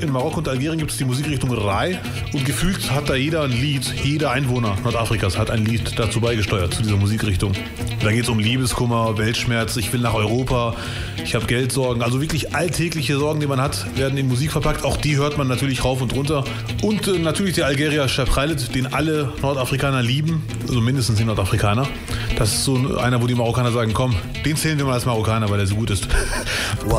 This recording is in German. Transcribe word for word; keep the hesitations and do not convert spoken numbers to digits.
in Marokko und Algerien gibt es die Musikrichtung Rai und gefühlt hat da jeder ein Lied, jeder Einwohner Nordafrikas hat ein Lied dazu beigesteuert, zu dieser Musikrichtung. Da geht es um Liebeskummer, Weltschmerz, ich will nach Europa, ich habe Geldsorgen. Also wirklich alltägliche Sorgen, die man hat, werden in Musik verpackt. Auch die hört man natürlich rauf und runter. Und äh, natürlich der Algerier Cheb Khaled, den alle Nordafrikaner lieben, also mindestens die Nordafrikaner. Das ist so einer, wo die Marokkaner sagen, komm, den zählen wir mal als Marokkaner, weil er so gut ist.